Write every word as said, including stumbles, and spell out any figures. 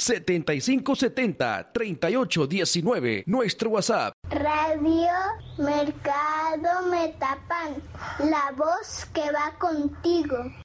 setenta y cinco setenta, treinta y ocho diecinueve. Nuestro WhatsApp. Radio Mercado Metapán, la voz que va contigo.